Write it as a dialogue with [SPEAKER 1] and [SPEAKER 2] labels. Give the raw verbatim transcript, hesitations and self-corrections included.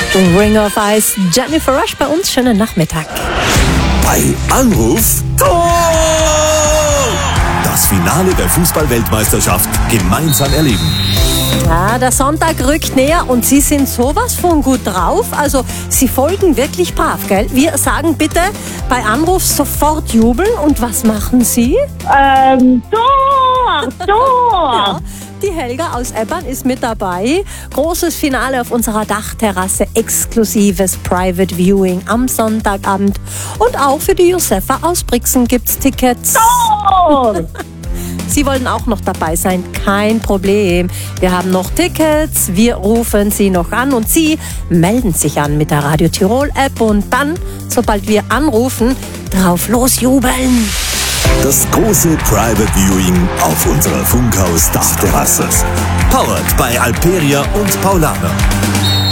[SPEAKER 1] Ring of Ice, Jennifer Rush bei uns. Schönen Nachmittag.
[SPEAKER 2] Bei Anruf Tor! Das Finale der Fußball-Weltmeisterschaft gemeinsam erleben.
[SPEAKER 1] Ja, der Sonntag rückt näher und Sie sind sowas von gut drauf. Also Sie folgen wirklich brav, gell? Wir sagen bitte bei Anruf sofort jubeln. Und was machen Sie?
[SPEAKER 3] Ähm, Tor! Tor!
[SPEAKER 1] Ja, die Helga aus Eppern ist mit dabei. Großes Finale auf unserer Dachterrasse, exklusives Private Viewing am Sonntagabend. Und auch für die Josefa aus Brixen gibt's Tickets.
[SPEAKER 3] Tor!
[SPEAKER 1] Sie wollen auch noch dabei sein, kein Problem. Wir haben noch Tickets, wir rufen Sie noch an und Sie melden sich an mit der Radio Tirol App und dann, sobald wir anrufen, drauf losjubeln.
[SPEAKER 2] Das große Private Viewing auf unserer Funkhaus Dachterrasse. Powered bei Alperia und Paulaner.